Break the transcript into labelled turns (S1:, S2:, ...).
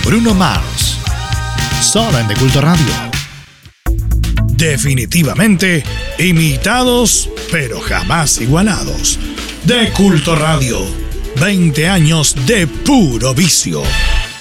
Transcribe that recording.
S1: Bruno Mars. Solo en De Culto Radio. Definitivamente imitados, pero jamás igualados. De Culto Radio. 20 años de puro vicio.